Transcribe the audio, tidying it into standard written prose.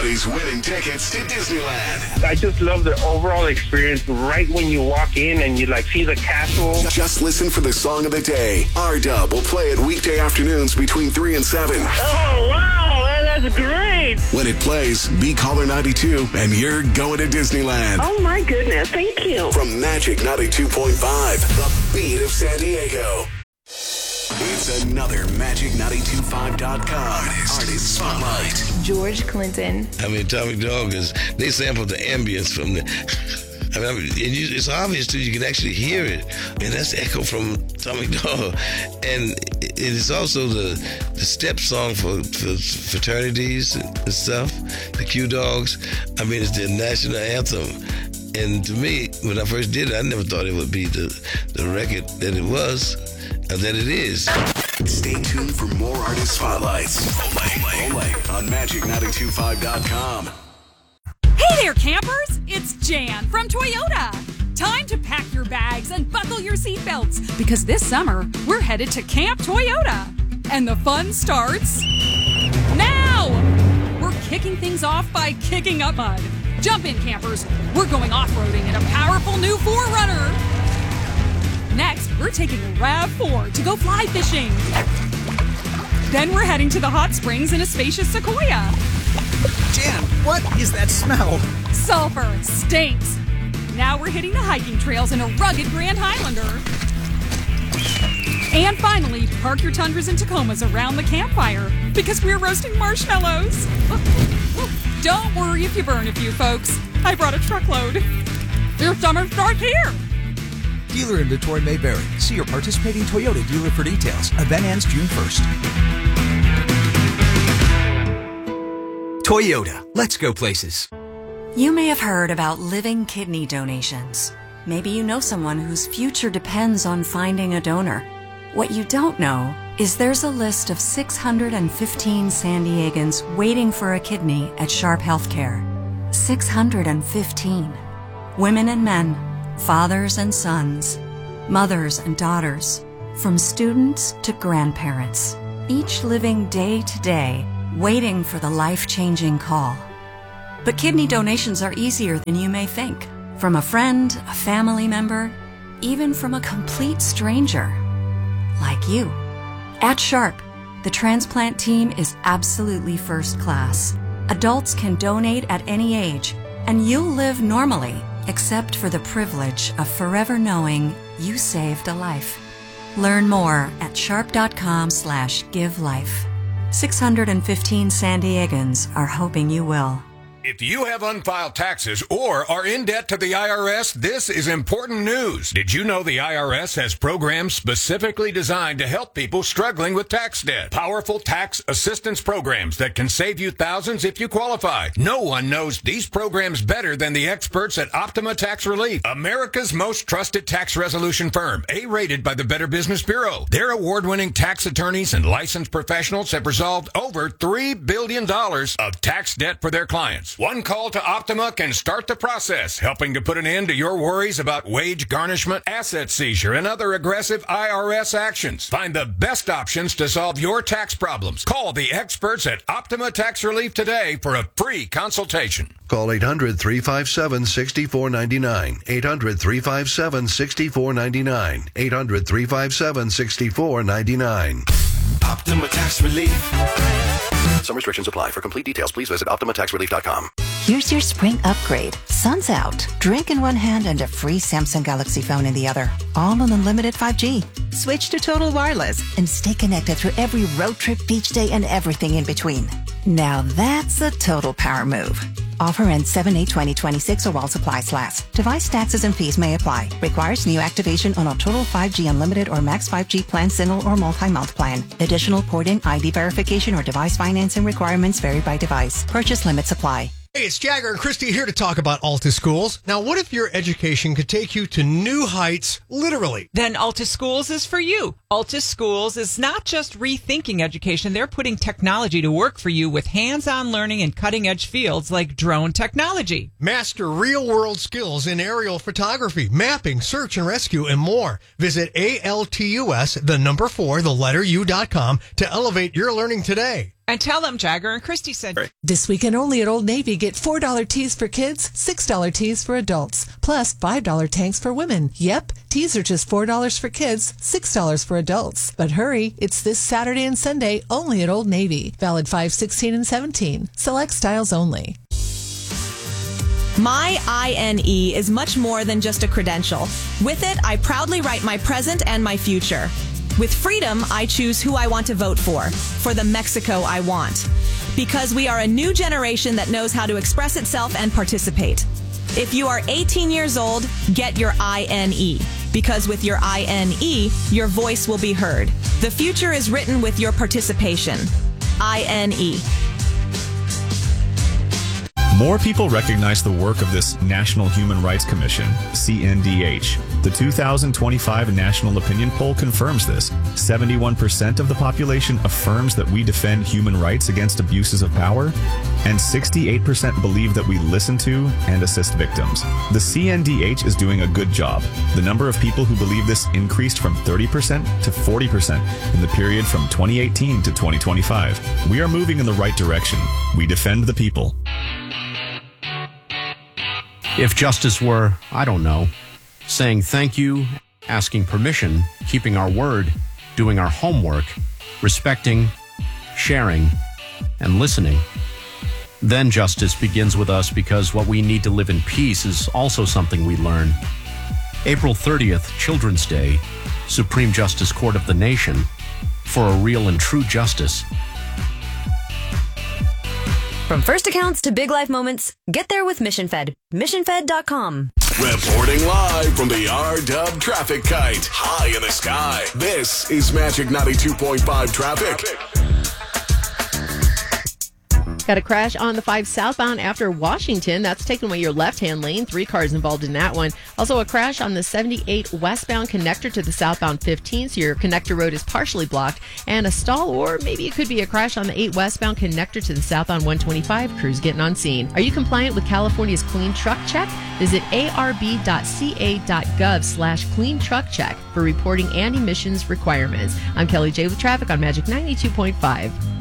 Coyotes winning tickets to Disneyland. I just love the overall experience right when you walk in and you see the castle. Just listen for the song of the day. R-Dub will play it weekday afternoons between 3 and 7. Oh, wow, that's great. When it plays, be caller 92 and you're going to Disneyland. Oh, my goodness. Thank you. From Magic 92.5, the beat of San Diego. It's another Magic925.com Artist Spotlight. George Clinton. Tommy Dog they sampled the ambience from the... it's obvious too. You can actually hear it, and that's the echo from Tommy Dog. And it is also the step song for fraternities and stuff. The Q Dogs. It's their national anthem. And to me, when I first did it, I never thought it would be the record that it was, or that it is. Stay tuned for more Artist Spotlights. Only on Magic925.com. Hey there, campers! It's Jan from Toyota. Time to pack your bags and buckle your seatbelts, because this summer, we're headed to Camp Toyota. And the fun starts now! We're kicking things off by kicking up mud. Jump in, campers. We're going off-roading in a powerful new 4Runner. Next, we're taking a RAV4 to go fly fishing. Then we're heading to the hot springs in a spacious Sequoia. Jan, what is that smell? Sulfur stinks. Now we're hitting the hiking trails in a rugged Grand Highlander. And finally, park your Tundras and Tacomas around the campfire, because we're roasting marshmallows. Don't worry if you burn a few, folks. I brought a truckload. Your summer starts here. Dealer inventory may vary. See your participating Toyota dealer for details. Event ends June 1st. Toyota. Let's go places. You may have heard about living kidney donations. Maybe you know someone whose future depends on finding a donor. What you don't know is there's a list of 615 San Diegans waiting for a kidney at Sharp Healthcare. 615. Women and men, fathers and sons, mothers and daughters, from students to grandparents, each living day to day, waiting for the life-changing call. But kidney donations are easier than you may think. From a friend, a family member, even from a complete stranger, like you. At Sharp, the transplant team is absolutely first class. Adults can donate at any age, and you'll live normally, except for the privilege of forever knowing you saved a life. Learn more at sharp.com/givelife. 615 San Diegans are hoping you will. If you have unfiled taxes or are in debt to the IRS, this is important news. Did you know the IRS has programs specifically designed to help people struggling with tax debt? Powerful tax assistance programs that can save you thousands if you qualify. No one knows these programs better than the experts at Optima Tax Relief, America's most trusted tax resolution firm, A-rated by the Better Business Bureau. Their award-winning tax attorneys and licensed professionals have resolved over $3 billion of tax debt for their clients. One call to Optima can start the process, helping to put an end to your worries about wage garnishment, asset seizure, and other aggressive IRS actions. Find the best options to solve your tax problems. Call the experts at Optima Tax Relief today for a free consultation. Call 800-357-6499. 800-357-6499. 800-357-6499. Optima Tax Relief. Some restrictions apply. For complete details, please visit OptimaTaxRelief.com. Here's your spring upgrade. Sun's out. Drink in one hand and a free Samsung Galaxy phone in the other. All on unlimited 5G. Switch to Total Wireless and stay connected through every road trip, beach day, and everything in between. Now that's a total power move. Offer ends 7/8/2026 or while supplies last. Device taxes and fees may apply. Requires new activation on a Total 5G Unlimited or Max 5G plan, single or multi-month plan. Additional port-in ID verification or device financing requirements vary by device. Purchase limits apply. Hey, it's Jagger and Christy here to talk about Alta Schools. Now, what if your education could take you to new heights, literally? Then Alta Schools is for you. Alta Schools is not just rethinking education. They're putting technology to work for you with hands-on learning in cutting-edge fields like drone technology. Master real-world skills in aerial photography, mapping, search and rescue, and more. Visit ALTUS, the number 4, the letter U.com to elevate your learning today. And tell them Jagger and Christy said. This weekend only at Old Navy, get $4 tees for kids, $6 tees for adults, plus $5 tanks for women. Yep, tees are just $4 for kids, $6 for adults. But hurry, it's this Saturday and Sunday only at Old Navy. Valid 5/16 and 17. Select styles only. My INE is much more than just a credential. With it, I proudly write my present and my future. With freedom, I choose who I want to vote for the Mexico I want. Because we are a new generation that knows how to express itself and participate. If you are 18 years old, get your INE. Because with your INE, your voice will be heard. The future is written with your participation. INE. More people recognize the work of this National Human Rights Commission, CNDH. The 2025 National Opinion Poll confirms this. 71% of the population affirms that we defend human rights against abuses of power, and 68% believe that we listen to and assist victims. The CNDH is doing a good job. The number of people who believe this increased from 30% to 40% in the period from 2018 to 2025. We are moving in the right direction. We defend the people. If justice were, I don't know, saying thank you, asking permission, keeping our word, doing our homework, respecting, sharing, and listening, then justice begins with us, because what we need to live in peace is also something we learn. April 30th, Children's Day, Supreme Justice Court of the Nation, for a real and true justice. From first accounts to big life moments, get there with Mission Fed. MissionFed.com. Reporting live from the R-Dub traffic kite, high in the sky. This is Magic 92.5 traffic. Got a crash on the 5 southbound after Washington. That's taking away your left-hand lane. 3 cars involved in that one. Also a crash on the 78 westbound connector to the southbound 15, so your connector road is partially blocked. And a stall, or maybe it could be a crash on the 8 westbound connector to the southbound 125. Crews getting on scene. Are you compliant with California's Clean Truck Check? Visit arb.ca.gov/clean truck check for reporting and emissions requirements. I'm Kelly J with traffic on Magic 92.5.